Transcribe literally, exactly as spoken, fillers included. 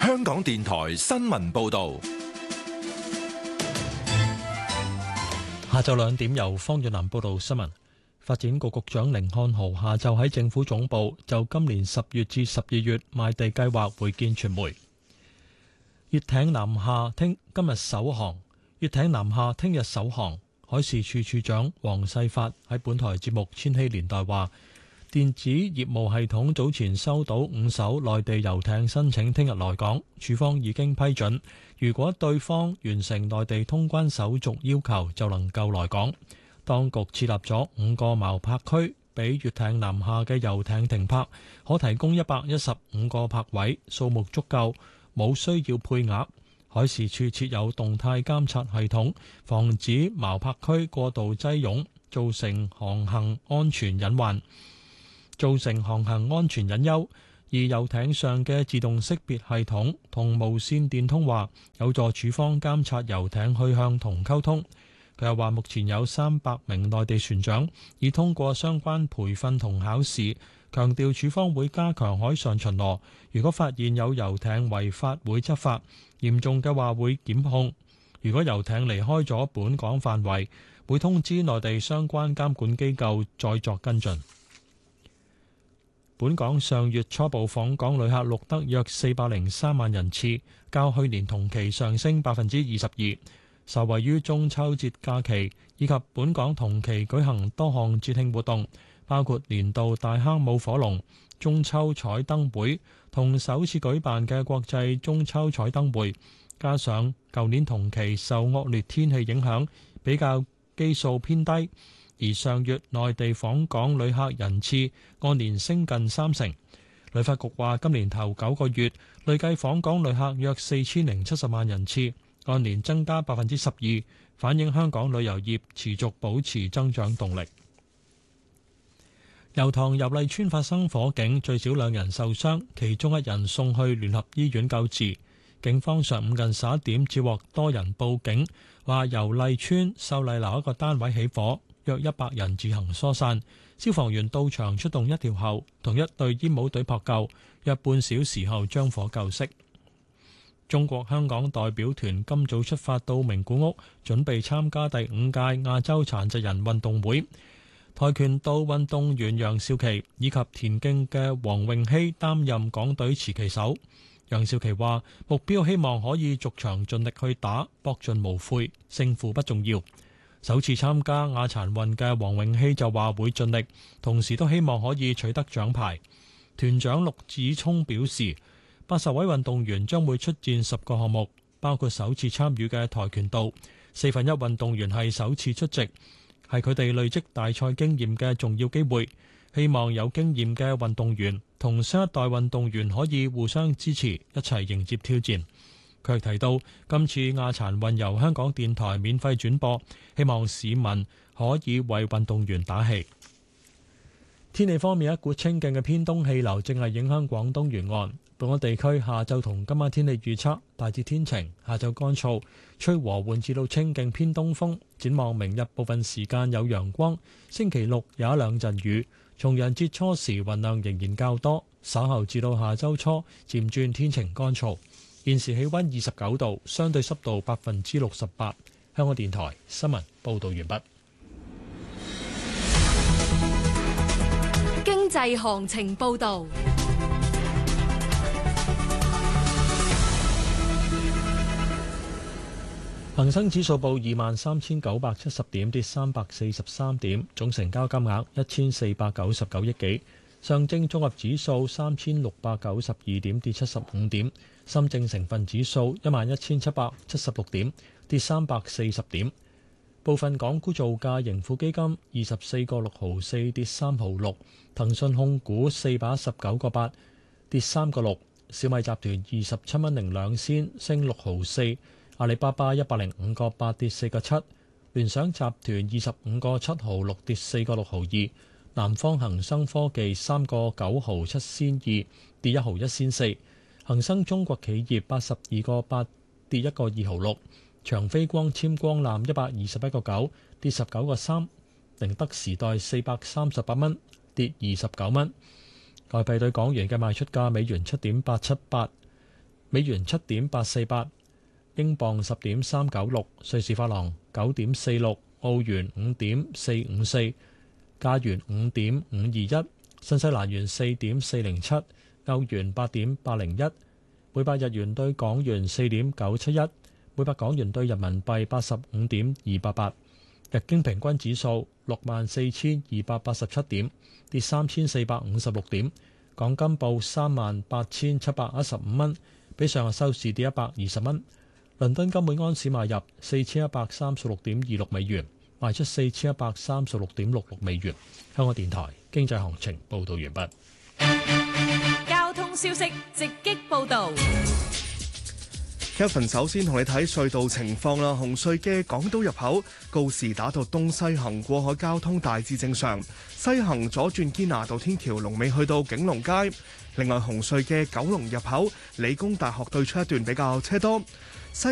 香港電台新聞報道。 下晝兩點由方遠南報道新聞。發展局局長甯漢豪下晝喺政府總部就今年十月至十二月賣地計劃會見傳媒。粵艇南下聽今日首航，粵艇南下聽日首航。海事處處長黃世發喺本台節目《千禧年代》話，電子業務系統早前收到五艘內地遊艇申請聽日來港，處方已經批准。如果對方完成內地通關手續要求，就能夠來港。當局設立咗五個錨泊區，俾粵艇南下嘅遊艇停泊，可提供一百一十五個泊位，數目足夠，冇需要配額。海事處設有動態監察系統，防止錨泊區過度擠擁，造成航行安全隱患，造成航行安全隱憂。而遊艇上嘅自動識別系統同無線電通話，有助處方監察遊艇去向同溝通。佢又話，目前有三百名內地船長已通過相關培訓同考試，強調處方會加強海上巡邏，如果發現有遊艇違法會執法，嚴重嘅話會檢控。如果遊艇離開咗本港範圍，會通知內地相關監管機構再作跟進。本港上月初步訪港旅客錄得約四百零三萬人次，較去年同期上升百分之二十二。受惠於中秋節假期以及本港同期舉行多項節慶活動，包括年度大坑舞火龍、中秋彩燈會同首次舉辦嘅國際中秋彩燈會，加上舊年同期受惡劣天氣影響，比較基數偏低，而上月內地訪港旅客人次按年升近三成。旅發局話，今年頭九個月累計訪港旅客約四千零七十萬人次，按年增加百分之十二，反映香港旅遊業持續保持增長動力。油塘油麗邨發生火警，最少兩人受傷，其中一人送去聯合醫院救治。警方上午近十一點接獲多人報警，話油麗邨秀麗樓一個單位起火，約一百人自行疏散。消防員到場出動一條喉同一隊煙霧隊撲救，約半小時後將火救熄。中國香港代表團今早出發到名古屋，準備參加第五屆亞洲殘疾人運動會。跆拳道運動員楊少琪以及田徑嘅黃詠希擔任港隊持旗手。楊少琪話：目標希望可以逐場盡力去打，搏盡無悔，勝負不重要。首次參加亞殘運嘅黃詠希就話會盡力，同時都希望可以取得獎牌。團長陸子聰表示，八十位運動員將會出戰十個項目，包括首次參與嘅跆拳道。四分一運動員係首次出席，係佢哋累積大賽經驗嘅重要機會。希望有經驗嘅運動員同新一代運動員可以互相支持，一齊迎接挑戰。佢亦提到，今次亞殘運由香港電台免費轉播，希望市民可以為運動員打氣。天氣方面，一股清勁嘅偏東氣流正係影響廣東沿岸。本港地區下晝同今晚天氣預測大致天晴，下晝乾燥，吹和緩至到清勁偏東風。展望明日部分時間有陽光，星期六有一兩陣雨。重陽節初時雲量仍然較多，稍後至到下周初漸轉天晴乾燥。現時氣溫二十九度，相對濕度百分之六十八。香港電台新聞報道完畢。 經濟行情報道。 恒生指數報二萬三千九百七十點，跌三百四十三點，總成交金額一千四百九十九億幾。上證綜合指數三千六百九十二點，跌七十五點。深證成分指數一萬一千七百七十六點，跌三百四十點。部分港股造價，盈富基金二十四個六毫四，跌三毫六。騰訊控股四百一十九個八，跌三個六。小米集團二十七蚊零兩仙，升六毫四。阿里巴巴一百零五個八，跌四個七。聯想集團二十五個七毫六，跌四個六毫二。南方恒生科技三個九毫七仙二，跌一毫一仙四。恒生中國企業八十二個八，跌一個二毫六。長飛光纖光纜一百二十一個九，跌十九個三。寧德時代四百三十八蚊，跌二十九蚊。外幣對港元嘅賣出價：美元七點八七八， 美元七點八四八，英鎊十點三九六，瑞士法郎九點四六，澳元五點四五四，加元五點五二一，新西蘭元四點四零七，歐元八點八零一，每百日元對港元四點九七一，每百港元對人民幣八十五點二八八。日經平均指數六萬四千二百八十七點，跌三千四百五十六點。港金報三萬八千七百一十五蚊，比上日收市跌一百二十蚊。倫敦金每安士買入四千一百三十六點二六美元，賣出四千一百三十六點六六美元。香港電台經濟行情報道完畢。 交通消息直擊報道。 Kevin 首先同你睇隧道情況啦。紅隧嘅港島入口告士打道東西行過海交通大致正常，西行左轉堅拿道天橋龍尾去到景隆街。另外紅隧嘅九龍入口理工大學對出一段比較車多。